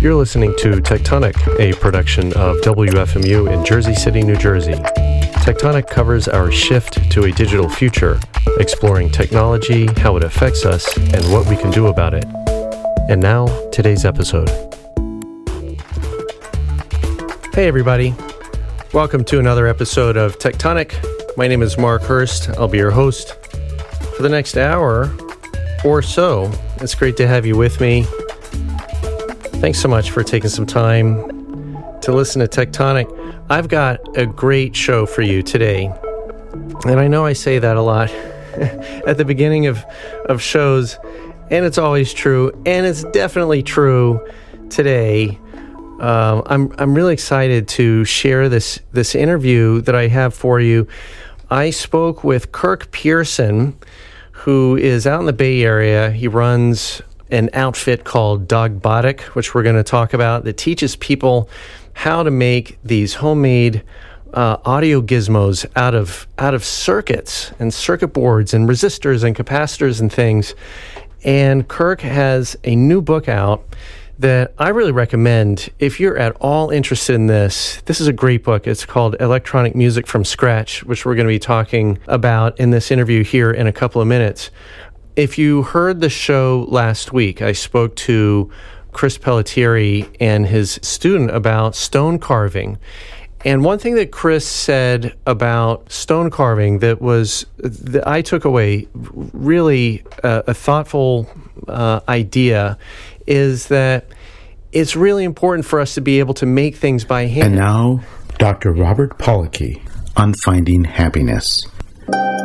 You're listening to Tectonic, a production of WFMU in Jersey City, New Jersey. Tectonic covers our shift to a digital future, exploring technology, how it affects us, and what we can do about it. And now, today's episode. Hey everybody, welcome to another episode of Tectonic. My name is Mark Hurst. I'll be your host for the next hour or so. It's great to have you with me. Thanks so much for taking some time to listen to Tectonic. I've got a great show for you today. And I know I say that a lot at the beginning of shows, and it's always true, and it's definitely true today. I'm really excited to share this interview that I have for you. I spoke with Kirk Pearson, who is out in the Bay Area. He runs an outfit called Dogbotic, which we're going to talk about, that teaches people how to make these homemade audio gizmos out of circuits and circuit boards and resistors and capacitors and things. And Kirk has a new book out that I really recommend if you're at all interested in this. This is a great book. It's called Electronic Music from Scratch, which we're going to be talking about in this interview here in a couple of minutes. If you heard the show last week, I spoke to Chris Pelletieri and his student about stone carving. And one thing that Chris said about stone carving that I took away really a thoughtful idea is that it's really important for us to be able to make things by hand. And now, Dr. Robert Pollocky on Finding Happiness.